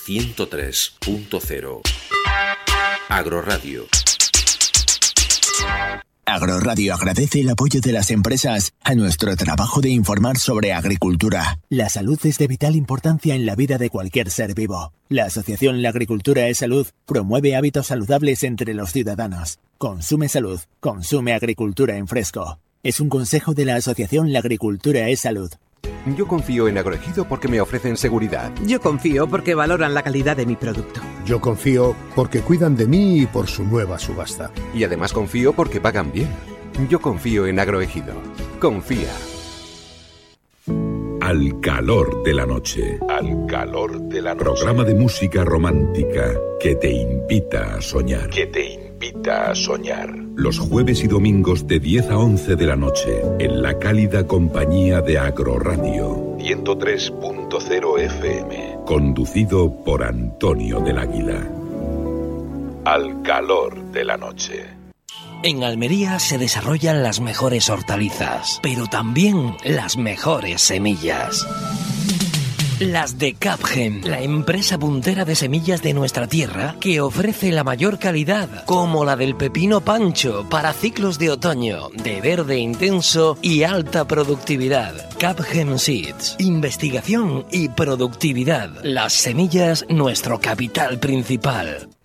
103.0. Agroradio. Agroradio agradece el apoyo de las empresas a nuestro trabajo de informar sobre agricultura. La salud es de vital importancia en la vida de cualquier ser vivo. La asociación La Agricultura es Salud promueve hábitos saludables entre los ciudadanos. Consume salud, consume agricultura en fresco. Es un consejo de la asociación La Agricultura es Salud. Yo confío en Agroejido porque me ofrecen seguridad. Yo confío porque valoran la calidad de mi producto. Yo confío porque cuidan de mí y por su nueva subasta. Y además confío porque pagan bien. Yo confío en Agroejido. Confía. Al calor de la noche. Al calor de la noche. Programa de música romántica que te invita a soñar. Que te invita a soñar. Los jueves y domingos de 10 a 11 de la noche, en la cálida compañía de Agroradio. 103.0 FM. Conducido por Antonio del Águila. Al calor de la noche. En Almería se desarrollan las mejores hortalizas, pero también las mejores semillas. Las de Capgem, la empresa puntera de semillas de nuestra tierra que ofrece la mayor calidad, como la del pepino pancho para ciclos de otoño, de verde intenso y alta productividad. Capgem Seeds, investigación y productividad. Las semillas, nuestro capital principal.